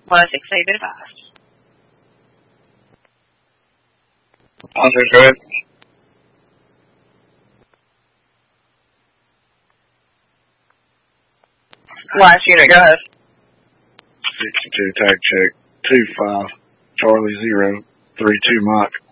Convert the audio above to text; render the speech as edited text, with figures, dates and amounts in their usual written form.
Was excited fast. Andre, go ahead. Last unit, go ahead. 62, tag check. 25, Charlie 0, 32 Mike.